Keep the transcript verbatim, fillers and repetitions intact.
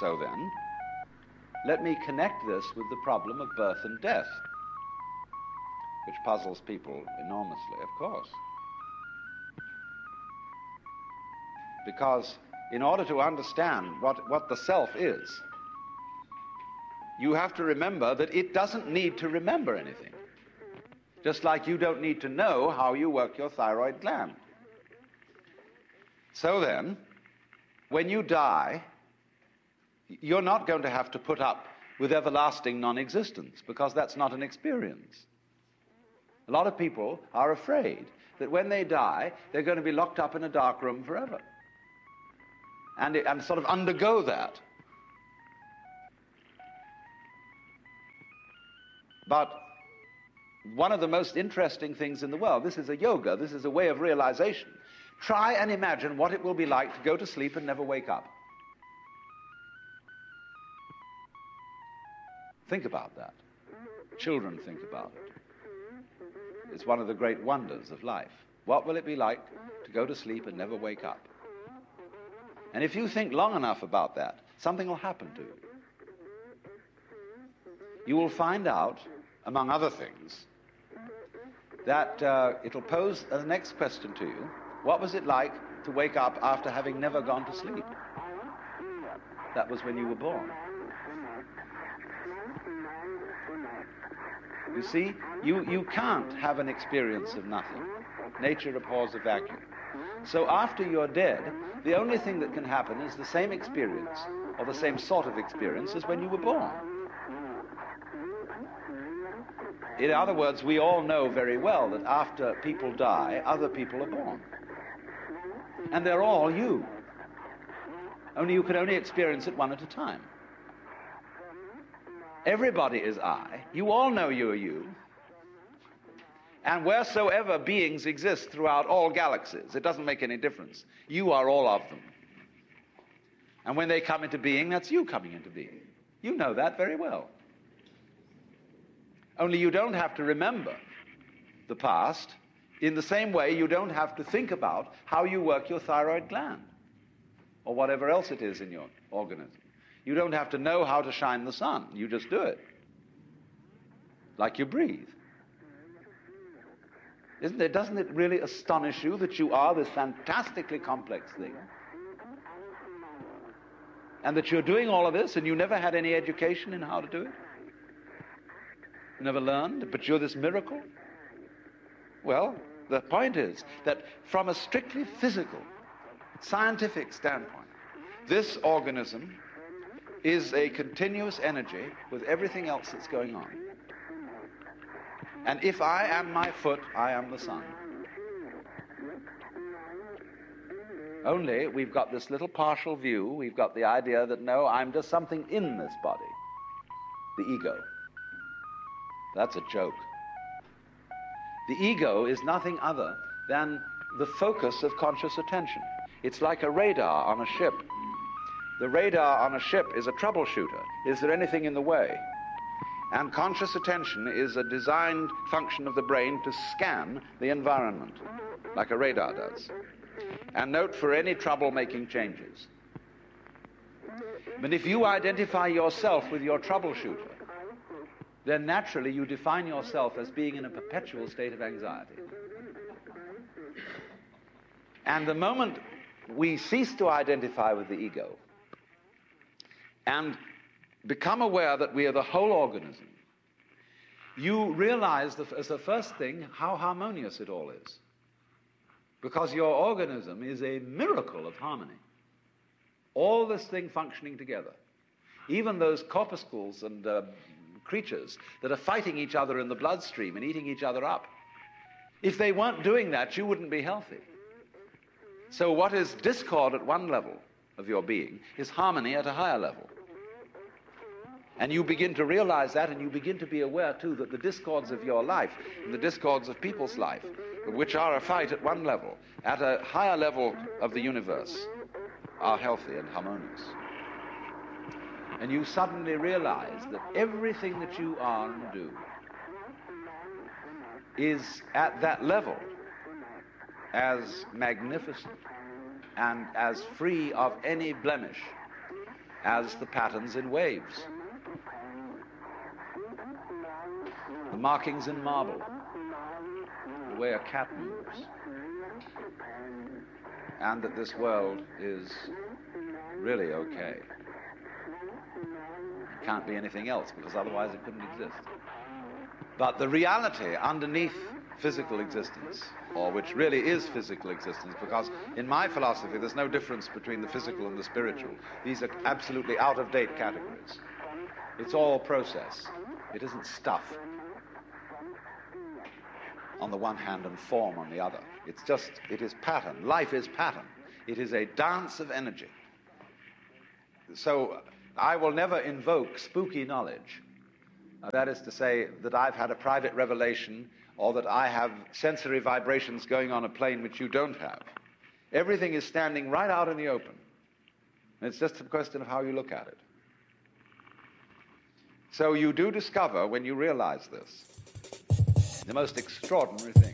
So then, let me connect this with the problem of birth and death, which puzzles people enormously, of course. Because in order to understand what, what the self is, you have to remember that it doesn't need to remember anything. Just like you don't need to know how you work your thyroid gland. So then, when you die, you're not going to have to put up with everlasting non-existence, because that's not an experience. A lot of people are afraid that when they die, they're going to be locked up in a dark room forever. And, it, and sort of undergo that. But one of the most interesting things in the world, this is a yoga, this is a way of realization. Try and imagine what it will be like to go to sleep and never wake up. Think about that. Children think about it. It's one of the great wonders of life. What will it be like to go to sleep and never wake up? And if you think long enough about that, something will happen to you. You will find out, among other things, that uh, it'll pose the next question to you. What was it like to wake up after having never gone to sleep? That was when you were born. You see, you, you can't have an experience of nothing. Nature abhors a vacuum. So after you're dead, the only thing that can happen is the same experience, or the same sort of experience as when you were born. In other words, we all know very well that after people die, other people are born. And they're all you. Only you can only experience it one at a time. Everybody is I. You all know you are you. And wheresoever beings exist throughout all galaxies, it doesn't make any difference. You are all of them. And when they come into being, that's you coming into being. You know that very well. Only you don't have to remember the past in the same way you don't have to think about how you work your thyroid gland or whatever else it is in your organism. You don't have to know how to shine the sun. You just do it. Like you breathe. Isn't it? Doesn't it really astonish you that you are this fantastically complex thing? And that you're doing all of this and you never had any education in how to do it? Never learned, but you're this miracle? Well, the point is that from a strictly physical, scientific standpoint, this organism is a continuous energy with everything else that's going on. And if I am my foot, I am the sun. Only we've got this little partial view. We've got the idea that, no, I'm just something in this body. The ego. That's a joke. The ego is nothing other than the focus of conscious attention. It's like a radar on a ship. The radar on a ship is a troubleshooter. Is there anything in the way? And conscious attention is a designed function of the brain to scan the environment, like a radar does, and note for any trouble-making changes. But if you identify yourself with your troubleshooter, then naturally you define yourself as being in a perpetual state of anxiety. And the moment we cease to identify with the ego and become aware that we are the whole organism, you realize the, as the first thing how harmonious it all is. Because your organism is a miracle of harmony. All this thing functioning together. Even those corpuscles and uh, creatures that are fighting each other in the bloodstream and eating each other up. If they weren't doing that, you wouldn't be healthy. So what is discord at one level of your being is harmony at a higher level. And you begin to realize that, and you begin to be aware, too, that the discords of your life and the discords of people's life, which are a fight at one level, at a higher level of the universe, are healthy and harmonious. And you suddenly realize that everything that you are and do is at that level as magnificent and as free of any blemish as the patterns in waves, the markings in marble, the way a cat moves, and that this world is really okay. It can't be anything else, because otherwise it couldn't exist. But the reality underneath physical existence, or which really is physical existence, because in my philosophy there's no difference between the physical and the spiritual. These are absolutely out-of-date categories. It's all process. It isn't stuff on the one hand and form on the other. It's just, it is pattern. Life is pattern. It is a dance of energy. So I will never invoke spooky knowledge. Uh, that is to say that I've had a private revelation, or that I have sensory vibrations going on a plane which you don't have. Everything is standing right out in the open. And it's just a question of how you look at it. So you do discover, when you realize this, the most extraordinary thing.